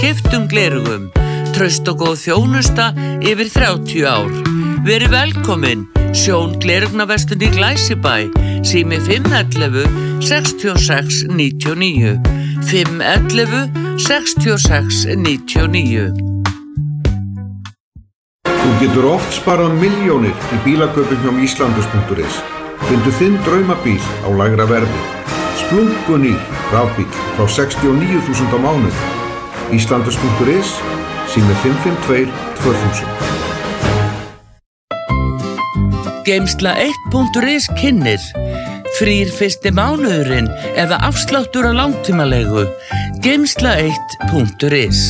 keyptum gleraugum. Traust og góð þjónusta yfir 30 ár. Verið velkomin, Sjón gleraugnarverslun í Glæsibæ, sími 511 66 99, 511 66 99. Þú getur oft sparað milljónir í bílakaupum hjá Íslandus.is. Fyndu þinn draumabíl á lægra verði. Splunkunýr rafbíl frá 69.000 á mánuði. Íslandus.is, sími 552 2000. Geymsla 1.is kynnir. Frýr fyrsti mánuðurinn eða afsláttur á langtímalegu. Geymsla 1.is.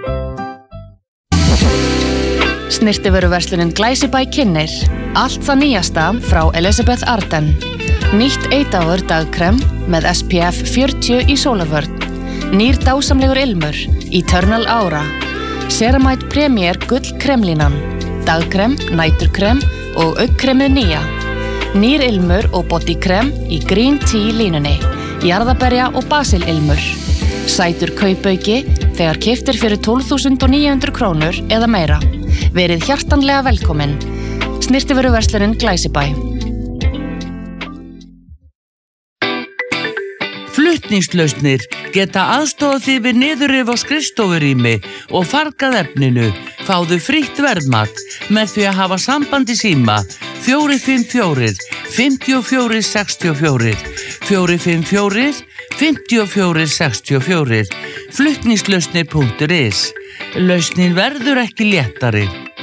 Snyrtivöruverslunin Glæsibæ kynnir. Allt það nýjasta frá Elizabeth Arden. Nýtt 1 hour dagkrem með SPF 40 í sólarvörn. Nýr dásamlegur ilmur, Eternal Aura. Ceramide Premier gull kremlínan. Dagkrem, næturkrem og augnkremið nýja. Nýr ilmur og bodykrem í Green Tea línunni. Jarðaberja og basililmur. Sætur kaupauki þegar keyptir fyrir 12.900 krónur eða meira. Verið hjartanlega velkomin. Snyrtivöruverslunin Glæsibæ. Flutningslausnir geta aðstofað þig við niðurrif á skrifstofurými og fargað efninu. Fáðu frítt verðmat með því að hafa samband í síma 454 54 64 454 54 64. Flutningslausnir.is. Lausnin verður ekki léttari.